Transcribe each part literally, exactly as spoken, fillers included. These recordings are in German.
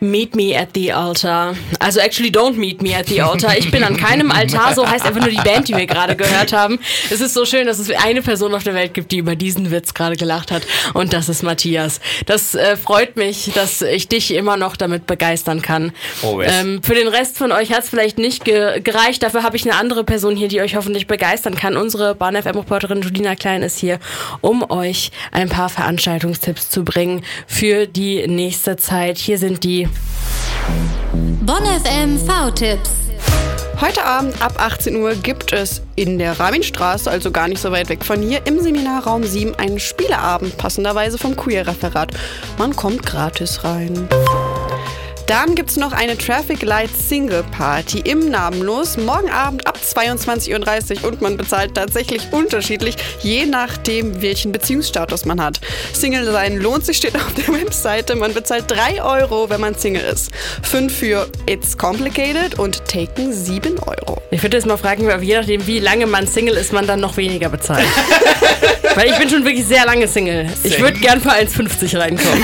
Meet me at the altar. Also actually don't meet me at the altar. Ich bin an keinem Altar, so heißt einfach nur die Band, die wir gerade gehört haben. Es ist so schön, dass es eine Person auf der Welt gibt, die über diesen Witz gerade gelacht hat, und das ist Matthias. Das äh, freut mich, dass ich dich immer noch damit begeistern kann. Oh, ähm, für den Rest von euch hat es vielleicht nicht ge- gereicht, dafür habe ich eine andere Person hier, die euch hoffentlich begeistern kann. Unsere Bahn F M-Reporterin Julina Klein ist hier, um euch ein paar Veranstaltungstipps zu bringen für die nächste Zeit. Hier sind die Bonn F M V-Tipps. Heute Abend ab achtzehn Uhr gibt es in der Raminstraße, also gar nicht so weit weg von hier, im Seminarraum sieben einen Spieleabend, passenderweise vom Queer-Referat. Man kommt gratis rein. Dann gibt's noch eine Traffic Light Single Party im Namenlos, morgen Abend ab zweiundzwanzig Uhr dreißig, und man bezahlt tatsächlich unterschiedlich, je nachdem, welchen Beziehungsstatus man hat. Single sein lohnt sich, steht auf der Webseite. Man bezahlt drei Euro, wenn man Single ist. fünf für It's Complicated und Taken sieben Euro. Ich würde jetzt mal fragen, je nachdem, wie lange man Single ist, man dann noch weniger bezahlt. Weil ich bin schon wirklich sehr lange Single. Ich würde gern für eins fünfzig reinkommen.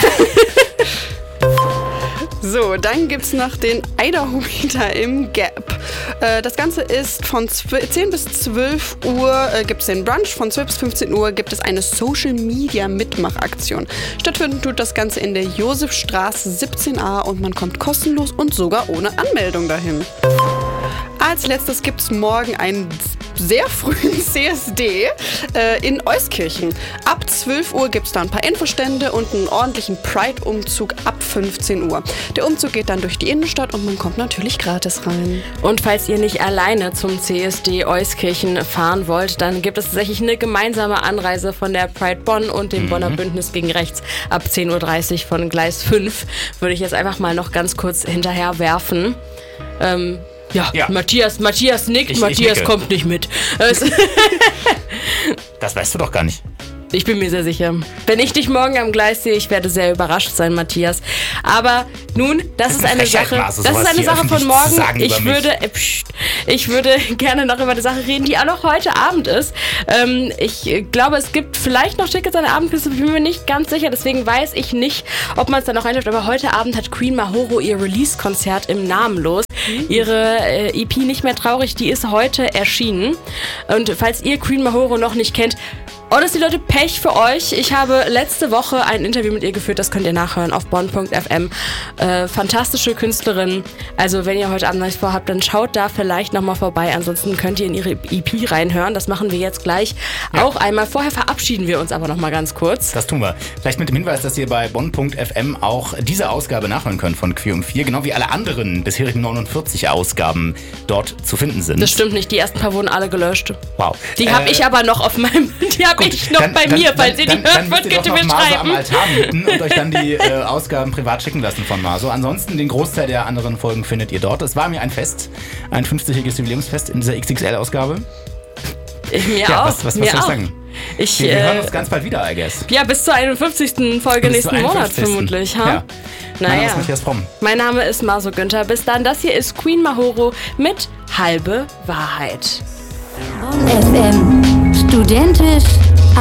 So, dann gibt's noch den Idaho-Meter im Gap. Äh, das Ganze ist von zehn bis zwölf Uhr äh, gibt es den Brunch, von zwölf bis fünfzehn Uhr gibt es eine Social-Media-Mitmachaktion. Stattfinden tut das Ganze in der Josefstraße siebzehn a und man kommt kostenlos und sogar ohne Anmeldung dahin. Als letztes gibt es morgen einen sehr frühen C S D äh, in Euskirchen. Ab zwölf Uhr gibt es da ein paar Infostände und einen ordentlichen Pride-Umzug ab fünfzehn Uhr. Der Umzug geht dann durch die Innenstadt und man kommt natürlich gratis rein. Und falls ihr nicht alleine zum C S D Euskirchen fahren wollt, dann gibt es tatsächlich eine gemeinsame Anreise von der Pride Bonn und dem mhm. Bonner Bündnis gegen Rechts ab zehn Uhr dreißig von Gleis fünf. Würde ich jetzt einfach mal noch ganz kurz hinterher werfen. Ähm, Ja, ja, Matthias, Matthias nickt, ich, Matthias ich kommt nicht mit. Das weißt du doch gar nicht. Ich bin mir sehr sicher. Wenn ich dich morgen am Gleis sehe, ich werde sehr überrascht sein, Matthias. Aber nun, das, das ist eine Sache, das ist eine Sache von morgen. Ich würde, äh, pst, ich würde gerne noch über eine Sache reden, die auch noch heute Abend ist. Ähm, ich glaube, es gibt vielleicht noch Tickets an der Abendkiste, bin mir nicht ganz sicher. Deswegen weiß ich nicht, ob man es da noch reinschafft. Aber heute Abend hat Queen Mahoro ihr Release-Konzert im Namenlos. Mhm. Ihre äh, E P Nicht mehr traurig, die ist heute erschienen. Und falls ihr Queen Mahoro noch nicht kennt, oh, das ist die Leute, Pech für euch. Ich habe letzte Woche ein Interview mit ihr geführt, das könnt ihr nachhören auf bonn punkt f m. Äh, fantastische Künstlerin. Also wenn ihr heute Abend nichts vorhabt, dann schaut da vielleicht nochmal vorbei. Ansonsten könnt ihr in ihre E P reinhören. Das machen wir jetzt gleich ja. auch einmal. Vorher verabschieden wir uns aber nochmal ganz kurz. Das tun wir. Vielleicht mit dem Hinweis, dass ihr bei bonn punkt f m auch diese Ausgabe nachhören könnt von Queer um vier, genau wie alle anderen bisherigen neunundvierzig Ausgaben dort zu finden sind. Das stimmt nicht. Die ersten paar wurden alle gelöscht. Wow. Die äh, habe ich aber noch auf meinem... Die habe ich noch dann, bei mir, dann, falls ihr die hört, könnt ihr mir schreiben. Am Altar mieten und euch dann die äh, Ausgaben privat schicken lassen von Maso. Ansonsten den Großteil der anderen Folgen findet ihr dort. Es war mir ein Fest, ein fünfzigjähriges Jubiläumsfest in dieser X X L-Ausgabe. Ich, mir ja, auch. Was, was, mir was soll ich auch. sagen? Ich, wir, wir äh, hören uns ganz bald wieder, I guess. Ja, bis zur einundfünfzigsten Folge bis nächsten Monat vermutlich. Ha? Ja. Naja. Mein Name ist Matthias Fromm. Mein Name ist Maso Günther. Bis dann, das hier ist Queen Mahoro mit Halbe Wahrheit. Bonn F M. Studentisch